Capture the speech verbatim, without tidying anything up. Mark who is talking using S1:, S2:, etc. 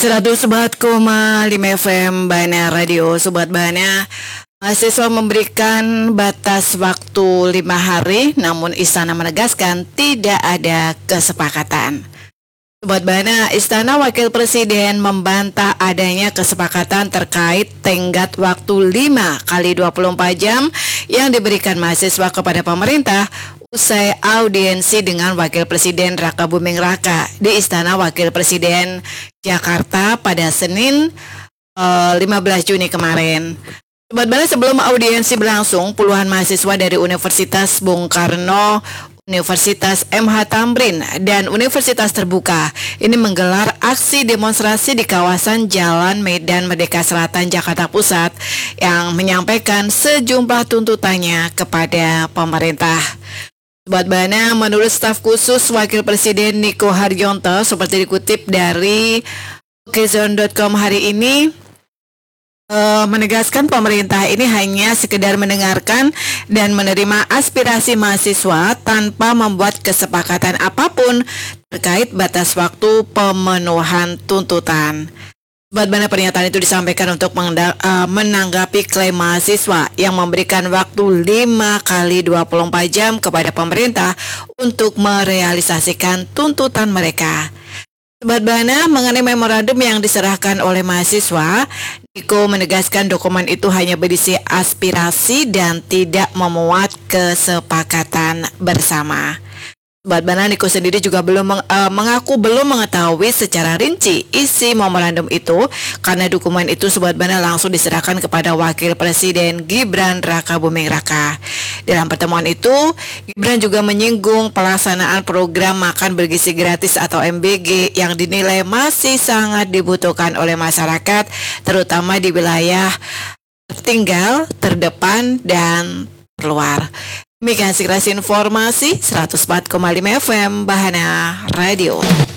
S1: seratus empat koma lima F M Bana Radio. Sobat Bana, mahasiswa memberikan batas waktu lima hari, namun Istana menegaskan tidak ada kesepakatan. Sobat Bana, Istana Wakil Presiden membantah adanya kesepakatan terkait tenggat waktu lima kali dua puluh empat jam yang diberikan mahasiswa kepada pemerintah usai audiensi dengan Wakil Presiden Raka Buming Raka di Istana Wakil Presiden Jakarta pada Senin uh, lima belas Juni kemarin. Sobat Bana, sebelum audiensi berlangsung, puluhan mahasiswa dari Universitas Bung Karno, Universitas M H Tamrin, dan Universitas Terbuka ini menggelar aksi demonstrasi di kawasan Jalan Medan Merdeka Selatan, Jakarta Pusat yang menyampaikan sejumlah tuntutannya kepada pemerintah. Sobat Bana, menurut staf khusus Wakil Presiden Niko Haryanto, seperti dikutip dari okezone dot com hari ini, uh, menegaskan pemerintah ini hanya sekedar mendengarkan dan menerima aspirasi mahasiswa tanpa membuat kesepakatan apapun terkait batas waktu pemenuhan tuntutan. Sobat Bana, pernyataan itu disampaikan untuk menanggapi klaim mahasiswa yang memberikan waktu lima kali dua puluh empat jam kepada pemerintah untuk merealisasikan tuntutan mereka. Sobat Bana, mengenai memorandum yang diserahkan oleh mahasiswa, Niko menegaskan dokumen itu hanya berisi aspirasi dan tidak memuat kesepakatan bersama. Sobat Bana, Niko sendiri juga belum meng, uh, mengaku belum mengetahui secara rinci isi memorandum itu karena dokumen itu Sobat Bana langsung diserahkan kepada Wakil Presiden Gibran Raka Buming Raka. Dalam pertemuan itu, Gibran juga menyinggung pelaksanaan program makan bergizi gratis atau M B G yang dinilai masih sangat dibutuhkan oleh masyarakat, terutama di wilayah tertinggal, terdepan, dan terluar. Demikian sekilas informasi seratus empat koma lima F M Bahana Radio.